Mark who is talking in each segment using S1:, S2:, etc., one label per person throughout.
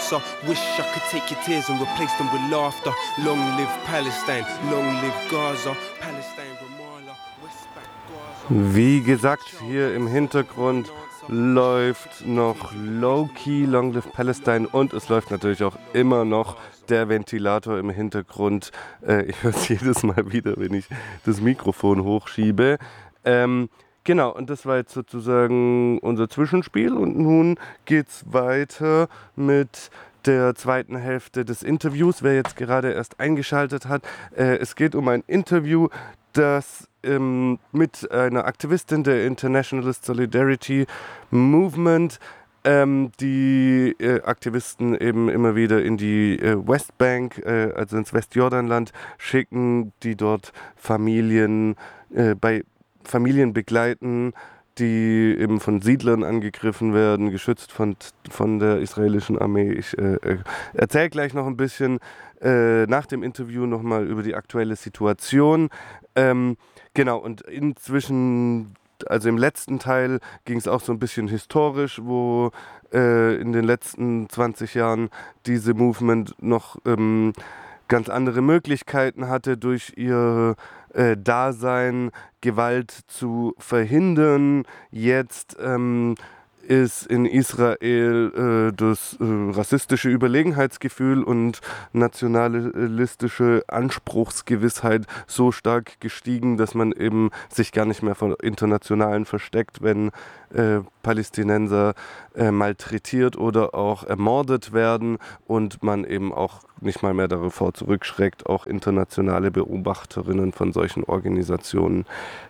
S1: answer. Wish I could take your tears and replace them with laughter. Long live Palestine, long live Gaza. Palestine, Ramallah, Westbank, Gaza.
S2: Wie gesagt, hier im Hintergrund läuft noch Low-Key, Long Live Palestine, und es läuft natürlich auch immer noch der Ventilator im Hintergrund. Ich höre es jedes Mal wieder, wenn ich das Mikrofon hochschiebe. Genau, und das war jetzt sozusagen unser Zwischenspiel, und nun geht's weiter mit der zweiten Hälfte des Interviews. Wer jetzt gerade erst eingeschaltet hat, es geht um ein Interview, das mit einer Aktivistin der Internationalist Solidarity Movement, die Aktivisten eben immer wieder in die Westbank, also ins Westjordanland schicken, die dort Familien begleiten, die eben von Siedlern angegriffen werden, geschützt von der israelischen Armee. Ich erzähle gleich noch ein bisschen nach dem Interview nochmal über die aktuelle Situation. Genau, und inzwischen, also im letzten Teil, ging es auch so ein bisschen historisch, wo in den letzten 20 Jahren diese Movement noch ganz andere Möglichkeiten hatte, durch ihr Dasein Gewalt zu verhindern. Jetzt ist in Israel das rassistische Überlegenheitsgefühl und nationalistische Anspruchsgewissheit so stark gestiegen, dass man eben sich gar nicht mehr vor Internationalen versteckt, wenn Palästinenser malträtiert oder auch ermordet werden, und man eben auch nicht mal mehr davor zurückschreckt, auch internationale Beobachterinnen von solchen Organisationen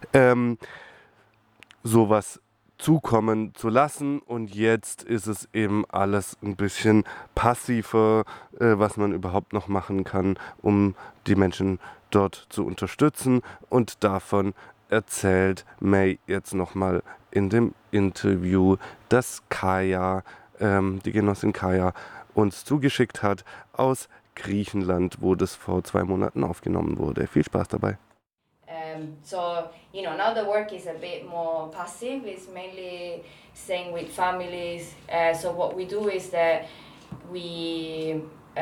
S2: sowas zukommen zu lassen. Und jetzt ist es eben alles ein bisschen passiver, was man überhaupt noch machen kann, um die Menschen dort zu unterstützen. Und davon erzählt May jetzt nochmal in dem Interview, das Kaya, die Genossin Kaya, uns zugeschickt hat aus Griechenland, wo das vor 2 Monaten aufgenommen wurde. Viel Spaß dabei.
S3: So, now the work is a bit more passive. It's mainly staying with families. So what we do is that we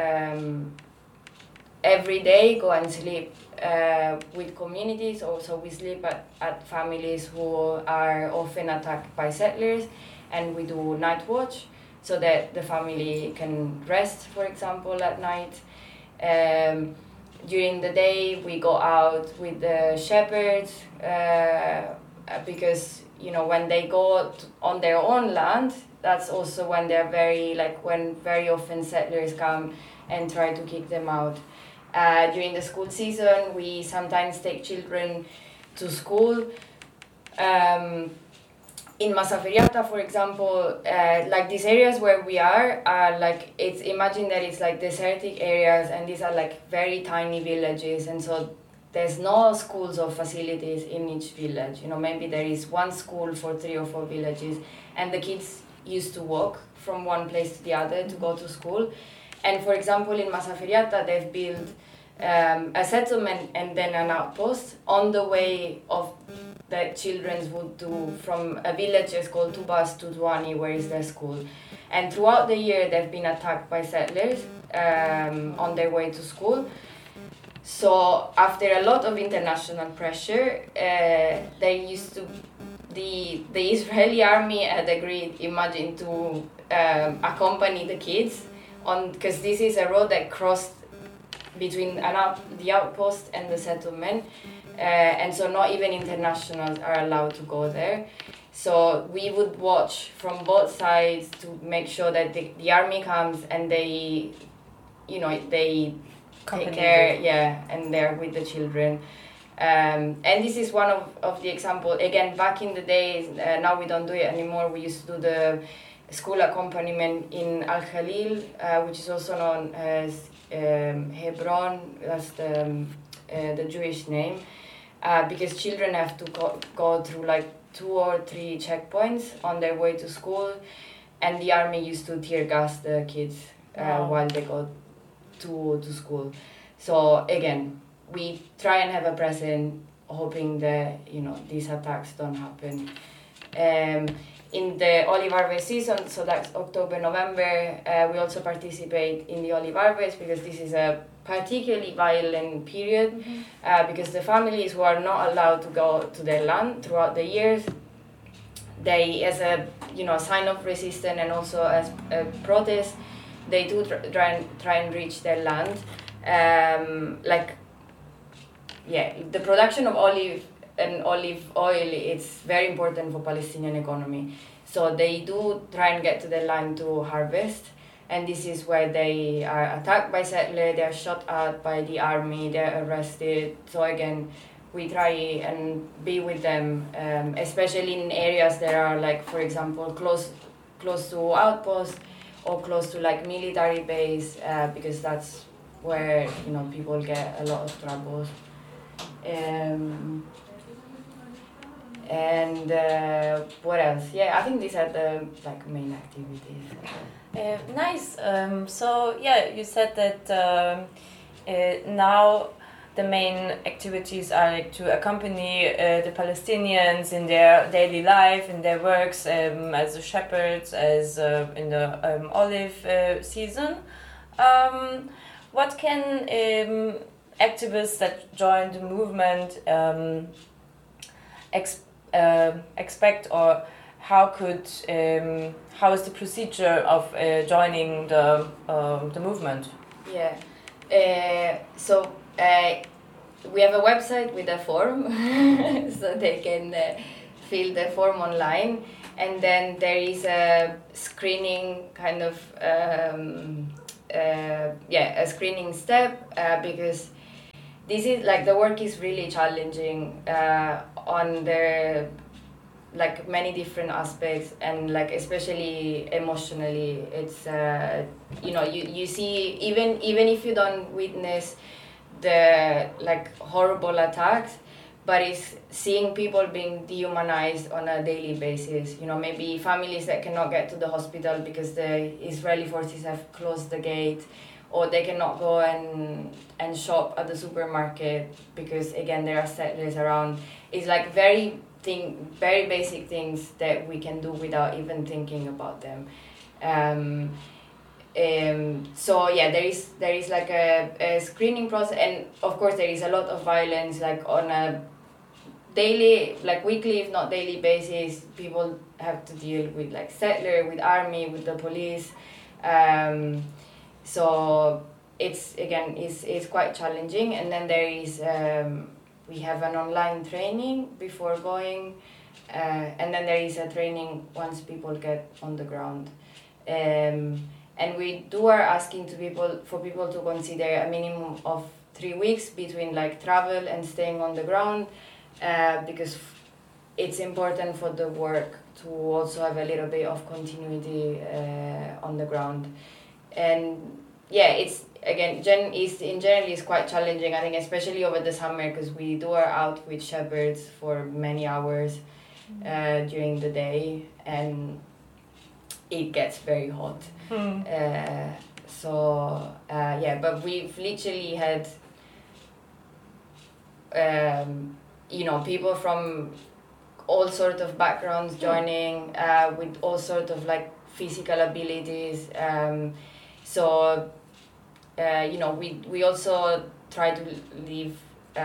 S3: every day go and sleep with communities. Also, we sleep at families who are often attacked by settlers, and we do night watch so that the family can rest, for example, at night. During the day, we go out with the shepherds because, when they go on their own land, that's also when they're when very often settlers come and try to kick them out. During the school season, we sometimes take children to school. In Masaferiata, for example, these areas where we are imagine that it's like desertic areas, and these are like very tiny villages, and so there's no schools or facilities in each village. Maybe there is one school for 3 or 4 villages, and the kids used to walk from one place to the other to go to school. And for example, in Masaferiata, they've built a settlement and then an outpost on the way of that children would do from a village called Tubas to Duani, where is their school. And throughout the year, they've been attacked by settlers on their way to school. So after a lot of international pressure, the Israeli army had agreed, imagine, to accompany the kids because this is a road that crossed between the outpost and the settlement. And so not even internationals are allowed to go there. So we would watch from both sides to make sure that the army comes and they take care, and they're with the children. And this is one of the example. Again, back in the days, now we don't do it anymore. We used to do the school accompaniment in Al Khalil, which is also known as Hebron. That's the Jewish name. Because children have to go through 2 or 3 checkpoints on their way to school, and the army used to tear gas the kids while they go to school. So again, we try and have a present, hoping that these attacks don't happen. in the olive harvest season, so that's October, November, we also participate in the olive harvest because this is a particularly violent period because the families who are not allowed to go to their land throughout the years, they, as a sign of resistance and also as a protest, they do try and reach their land. The production of olive and olive oil, it's very important for Palestinian economy. So they do try and get to the land to harvest, and this is where they are attacked by settlers, they are shot at by the army, they're arrested. So again, we try and be with them, especially in areas that are like, for example, close to outposts or close to like military base, because that's where people get a lot of troubles. And what else? Yeah, I think these are the main activities.
S4: Nice. So yeah, you said that now the main activities are to accompany the Palestinians in their daily life, in their works as shepherds, as in the olive season. What can activists that join the movement expect, or how is the procedure of joining the movement?
S3: Yeah, so we have a website with a form, so they can fill the form online, and then there is a screening kind of a screening step because this is the work is really challenging on the many different aspects, and especially emotionally. It's you see, even if you don't witness the horrible attacks, but it's seeing people being dehumanized on a daily basis. Maybe families that cannot get to the hospital because the Israeli forces have closed the gate, or they cannot go and shop at the supermarket because again there are settlers around. It's very basic things that we can do without even thinking about them. So yeah, there is a screening process, and of course there is a lot of violence on a daily, weekly if not daily basis. People have to deal with settler, with army, with the police. So it's quite challenging. And then there is we have an online training before going, and then there is a training once people get on the ground. And we are asking for people to consider a minimum of 3 weeks between travel and staying on the ground, because it's important for the work to also have a little bit of continuity on the ground. And yeah, it's again in general is quite challenging, I think, especially over the summer, because we are out with shepherds for many hours during the day, and it gets very hot. But we've literally had people from all sorts of backgrounds joining, with all sorts of physical abilities. We also try to leave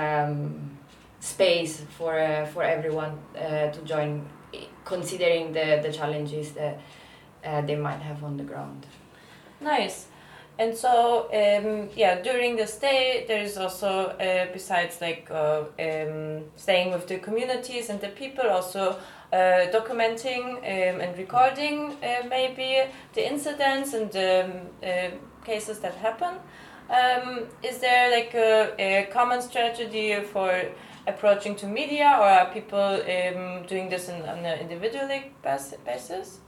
S3: space for everyone to join, considering the challenges that they might have on the ground.
S4: Nice. And so, during the stay, there's also, besides staying with the communities and the people, also documenting and recording maybe the incidents and the cases that happen. Is there a common strategy for approaching to media, or are people doing this on an individual basis?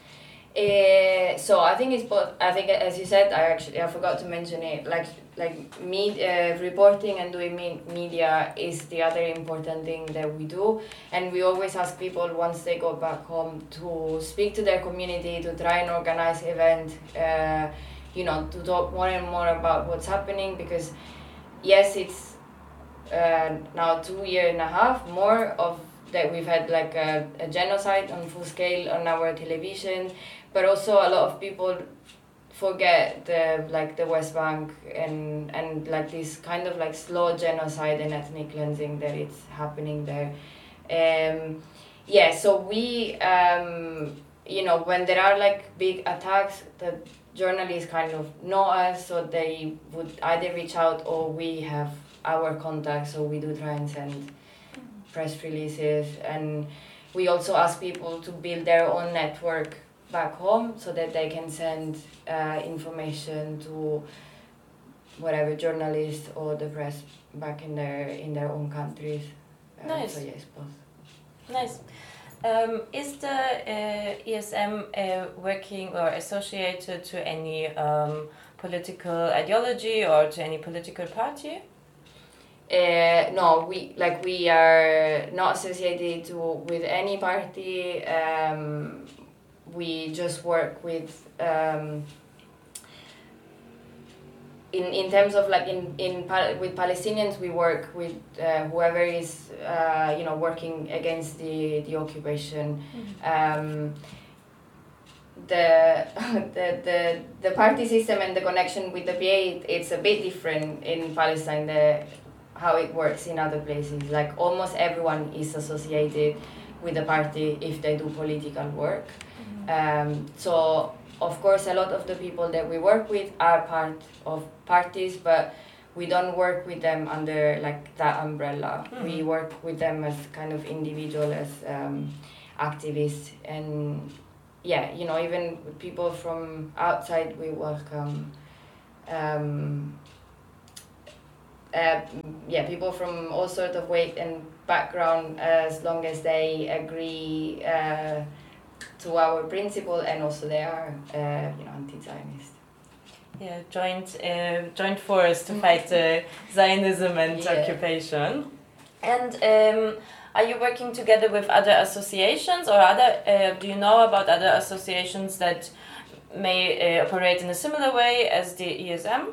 S3: So I think it's both. I think, as you said, I forgot to mention it. Media reporting and doing media is the other important thing that we do, and we always ask people once they go back home to speak to their community, to try and organize events, to talk more and more about what's happening, because yes, it's now 2.5 years more of that we've had like a genocide on full scale on our television, but also a lot of people forget the West Bank and like this kind of like slow genocide and ethnic cleansing that it's happening there. So we when there are like big attacks, the journalists kind of know us, so they would either reach out or we have our contacts, so we do try and send press releases, and we also ask people to build their own network back home so that they can send information to whatever journalists or the press back in their own countries.
S4: Nice.
S3: So yes, both.
S4: Nice. Is the ESM working or associated to any political ideology or to any political party?
S3: No, we are not associated with any party. We just work with in terms of like with Palestinians, we work with whoever is working against the occupation. The party system and the connection with the PA, it's a bit different in Palestine. How it works in other places, like almost everyone is associated with the party if they do political work. So of course a lot of the people that we work with are part of parties, but we don't work with them under like that umbrella. We work with them as kind of individual, as activists, and even with people from outside we welcome people from all sorts of weight and background, as long as they agree to our principle and also they are anti-Zionist.
S4: Yeah, joint force to fight Zionism and occupation. And are you working together with other associations, or do you know about other associations that may operate in a similar way as the ESM?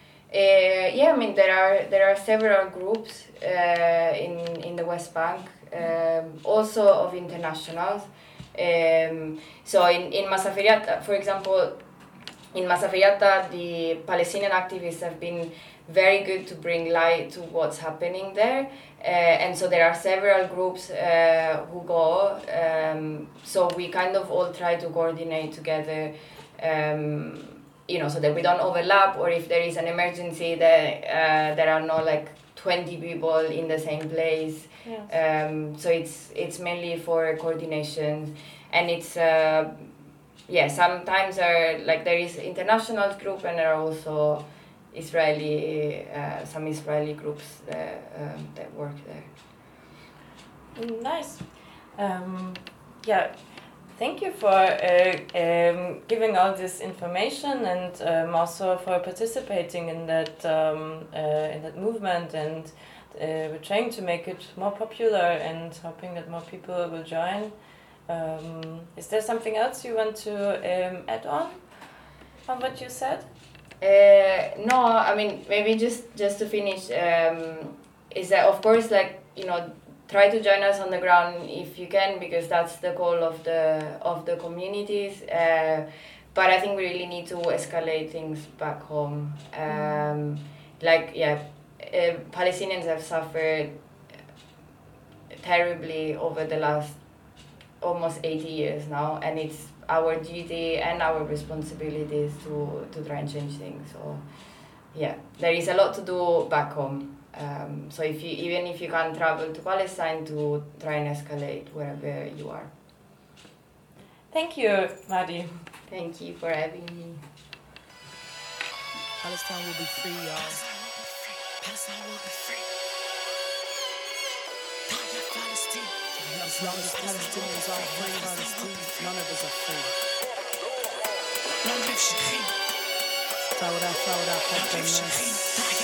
S4: There are several groups in the West Bank, also of internationals. So in Masaferiata, for example, in Masaferiata, the Palestinian activists have been very good to bring light to what's happening there. And so there are several groups who go. So we kind of all try to coordinate together, so that we don't overlap, or if there is an emergency, that there are no like 20 people in the same place. Yes. So it's mainly for coordination, and it's sometimes there is international group, and there are also some Israeli groups that work there. Nice. Thank you for giving all this information, and also for participating in that movement, and we're trying to make it more popular and hoping that more people will join. Is there something else you want to add on what you said?
S3: No, I mean, maybe just to finish, is that of course, try to join us on the ground if you can, because that's the goal of the communities. But I think we really need to escalate things back home. Palestinians have suffered terribly over the last almost 80 years now, and it's our duty and our responsibilities to try and change things. So there is a lot to do back home. So even if you can't travel to Palestine, to try and escalate wherever you are.
S4: Thank you, Madi.
S3: Thank you for having me.
S5: Palestine will be free, y'all. Palestine will be free. Palestine. As long as Palestinians are free, Palestine, none of us are free. Long live Shaheen. Fawda,